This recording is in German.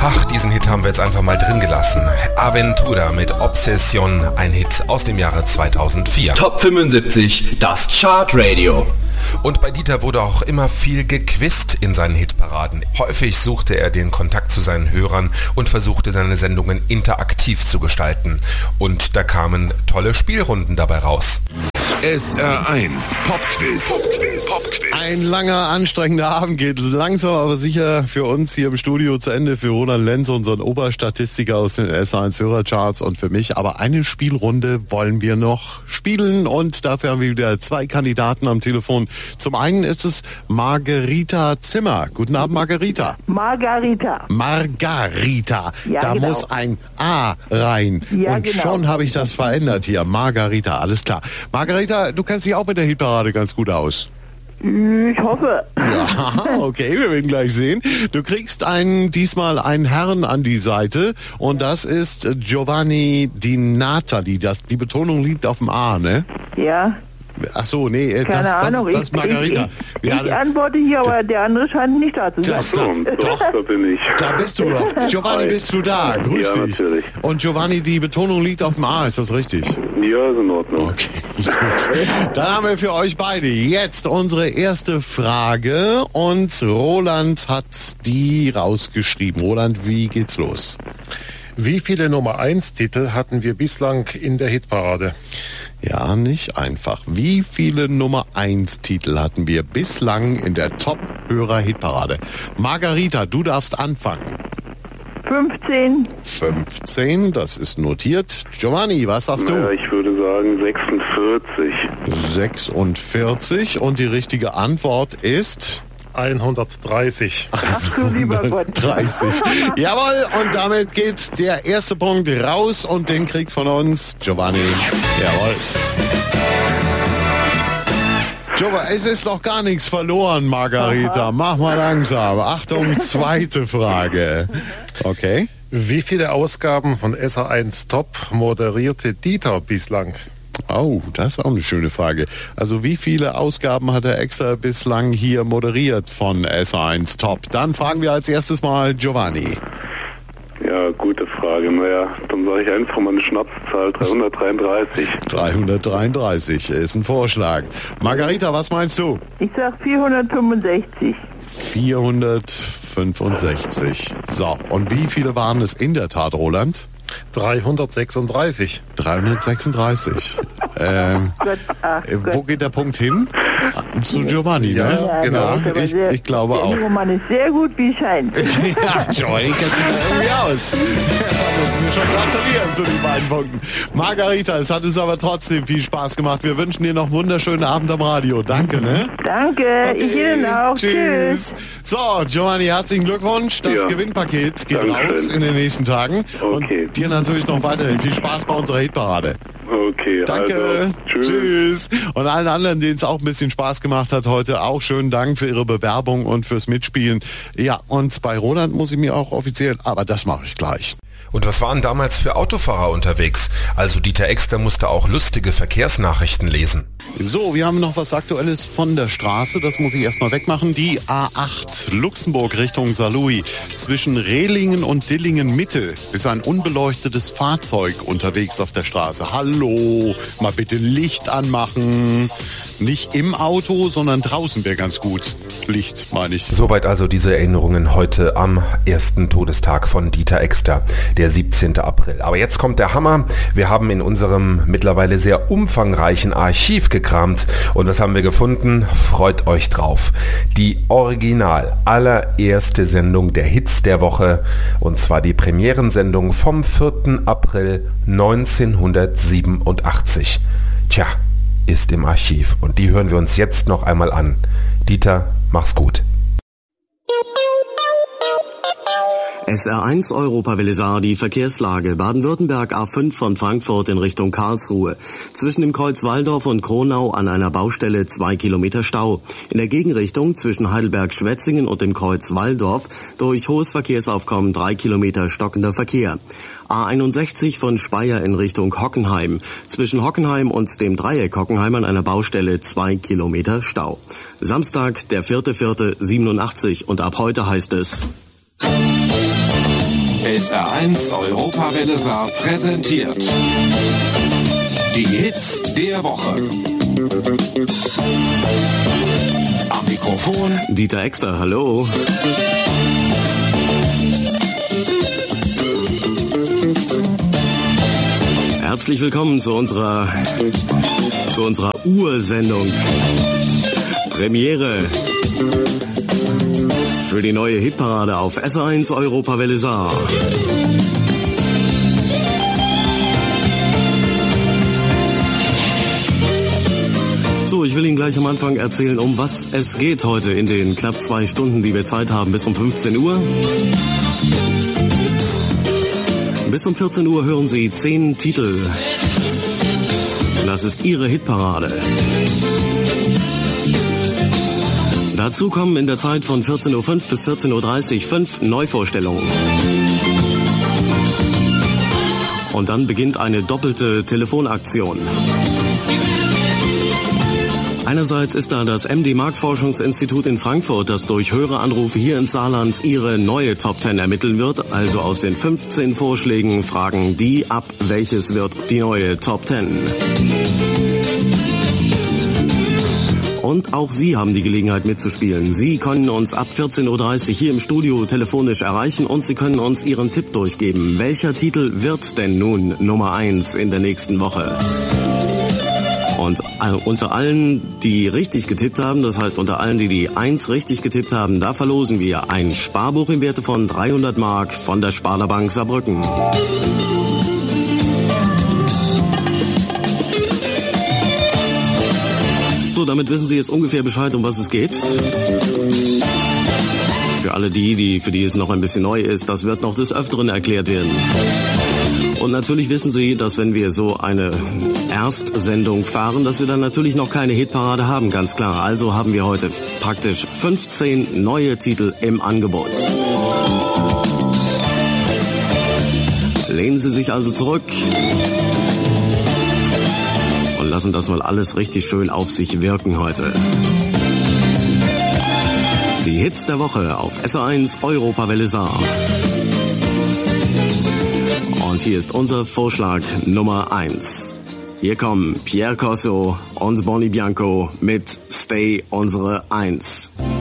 Ach, diesen Hit haben wir jetzt einfach mal drin gelassen. Aventura mit Obsession, ein Hit aus dem Jahre 2004. Top 75, das Chartradio. Und bei Dieter wurde auch immer viel gequizt in seinen Hitparaden. Häufig suchte er den Kontakt zu seinen Hörern und versuchte seine Sendungen interaktiv zu gestalten. Und da kamen tolle Spielrunden dabei raus. SR1 Popquiz. Ein langer, anstrengender Abend geht langsam, aber sicher für uns hier im Studio zu Ende, für Roland Lenz, unseren Oberstatistiker aus den SR1 Hörercharts und für mich. Aber eine Spielrunde wollen wir noch spielen und dafür haben wir wieder zwei Kandidaten am Telefon. Zum einen ist es Margarita Zimmer. Guten Abend, Margarita. Margarita. Ja, da genau. Muss ein A rein. Ja, und genau. Schon habe ich das verändert hier. Margarita, alles klar. Margarita, du kennst dich auch mit der Hitparade ganz gut aus. Ich hoffe. Ja, okay, wir werden gleich sehen. Du kriegst diesmal einen Herrn an die Seite und das ist Giovanni Di Natali. Die Betonung liegt auf dem A, ne? Ja. Ach so, nee, Keine Ahnung. Das ist Margarita. Ich antworte hier, aber der andere scheint nicht da zu sein. Doch, da bin ich. Da bist du doch. Giovanni, bist du da? Grüß dich. Natürlich. Und Giovanni, die Betonung liegt auf dem A, ist das richtig? Ja, ist in Ordnung. Okay, gut. Dann haben wir für euch beide jetzt unsere erste Frage und Roland hat die rausgeschrieben. Roland, wie geht's los? Wie viele Nummer 1 Titel hatten wir bislang in der Hitparade? Ja, nicht einfach. Wie viele Nummer 1 Titel hatten wir bislang in der Top-Hörer-Hitparade? Margarita, du darfst anfangen. 15. 15, das ist notiert. Giovanni, was sagst du? Ja, ich würde sagen 46. 46 und die richtige Antwort ist... 130. Ach du lieber Gott. 30. Jawohl, und damit geht der erste Punkt raus und den kriegt von uns Giovanni. Jawohl. Giovanni, es ist noch gar nichts verloren, Margarita. Aha. Mach mal langsam. Achtung, zweite Frage. Okay. Wie viele Ausgaben von SR1 Top moderierte Dieter bislang? Oh, das ist auch eine schöne Frage. Also wie viele Ausgaben hat er extra bislang hier moderiert von SR1 Top? Dann fragen wir als erstes mal Giovanni. Ja, gute Frage. Naja, dann sage ich einfach mal eine Schnapszahl, 333. 333 ist ein Vorschlag. Margarita, was meinst du? Ich sag 465. 465. So, und wie viele waren es in der Tat, Roland? 336. 336. Wo geht der Punkt hin? Zu Giovanni, ne? Ja, genau. Ich glaube auch. Der junge Mann ist sehr gut, wie scheint. Ja, Giovanni kennt sich da irgendwie aus. Da müssen wir schon gratulieren zu den beiden Punkten. Margarita, es hat uns aber trotzdem viel Spaß gemacht. Wir wünschen dir noch einen wunderschönen Abend am Radio. Danke, ne? Danke, Okay, ich Ihnen auch. Tschüss. So, Giovanni, herzlichen Glückwunsch. Das Ja. Gewinnpaket geht Dankeschön. raus in den nächsten Tagen. Okay. Und dir natürlich noch weiterhin viel Spaß bei unserer Hitparade. Okay, Danke. also, tschüss. Und allen anderen, denen es auch ein bisschen Spaß gemacht hat heute, auch schönen Dank für Ihre Bewerbung und fürs Mitspielen. Ja, und bei Roland muss ich mir auch offiziell, aber das mache ich gleich. Und was waren damals für Autofahrer unterwegs? Also Dieter Exter musste auch lustige Verkehrsnachrichten lesen. So, wir haben noch was Aktuelles von der Straße, das muss ich erstmal wegmachen. Die A8 Luxemburg Richtung Saarlouis. Zwischen Rehlingen und Dillingen Mitte ist ein unbeleuchtetes Fahrzeug unterwegs auf der Straße. Hallo, mal bitte Licht anmachen. Nicht im Auto, sondern draußen wäre ganz gut. Licht, meine ich. Soweit also diese Erinnerungen heute am ersten Todestag von Dieter Exter, der 17. April. Aber jetzt kommt der Hammer. Wir haben in unserem mittlerweile sehr umfangreichen Archiv gekramt. Und was haben wir gefunden? Freut euch drauf. Die original allererste Sendung der Hits der Woche. Und zwar die Premierensendung vom 4. April 1987. Tja, ist im Archiv. Und die hören wir uns jetzt noch einmal an. Dieter, mach's gut. SR1 Europawelle Saar, die Verkehrslage. Baden-Württemberg A5 von Frankfurt in Richtung Karlsruhe. Zwischen dem Kreuz Walldorf und Kronau an einer Baustelle 2 Kilometer Stau. In der Gegenrichtung zwischen Heidelberg-Schwetzingen und dem Kreuz Walldorf durch hohes Verkehrsaufkommen 3 Kilometer stockender Verkehr. A61 von Speyer in Richtung Hockenheim. Zwischen Hockenheim und dem Dreieck Hockenheim an einer Baustelle 2 Kilometer Stau. Samstag, der 4.4.87 und ab heute heißt es... SR1 Europawelle Saar präsentiert die Hits der Woche. Am Mikrofon Dieter Exter, hallo. Herzlich willkommen zu unserer Ursendung. Premiere für die neue Hitparade auf SR1 Europawelle Saar. So, ich will Ihnen gleich am Anfang erzählen, um was es geht heute in den knapp 2 Stunden, die wir Zeit haben, bis um 15 Uhr. Bis um 14 Uhr hören Sie 10 Titel. Das ist Ihre Hitparade. Dazu kommen in der Zeit von 14.05 Uhr bis 14.30 Uhr 5 Neuvorstellungen. Und dann beginnt eine doppelte Telefonaktion. Einerseits ist da das MD Marktforschungsinstitut in Frankfurt, das durch Höreranrufe hier ins Saarland ihre neue Top 10 ermitteln wird. Also aus den 15 Vorschlägen fragen die ab, welches wird die neue Top 10. Und auch Sie haben die Gelegenheit mitzuspielen. Sie können uns ab 14.30 Uhr hier im Studio telefonisch erreichen und Sie können uns Ihren Tipp durchgeben. Welcher Titel wird denn nun Nummer 1 in der nächsten Woche? Und unter allen, die richtig getippt haben, das heißt unter allen, die die 1 richtig getippt haben, da verlosen wir ein Sparbuch im Werte von 300 Mark von der Sparda Bank Saarbrücken. So, damit wissen Sie jetzt ungefähr Bescheid, um was es geht. Für alle für die es noch ein bisschen neu ist, das wird noch des Öfteren erklärt werden. Und natürlich wissen Sie, dass wenn wir so eine Erstsendung fahren, dass wir dann natürlich noch keine Hitparade haben, ganz klar. Also haben wir heute praktisch 15 neue Titel im Angebot. Lehnen Sie sich also zurück und lassen das mal alles richtig schön auf sich wirken heute. Die Hits der Woche auf SR1 Europawelle Saar. Und hier ist unser Vorschlag Nummer 1. Hier kommen Pierre Corso und Bonnie Bianco mit Stay unsere 1.